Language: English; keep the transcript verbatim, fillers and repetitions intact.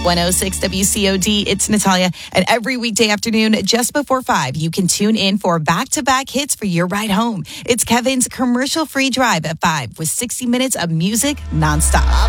one oh six W C O D. It's Natalia. And every weekday afternoon, just before five, you can tune in for back-to-back hits for your ride home. It's Kevin's commercial-free drive at five with sixty minutes of music nonstop.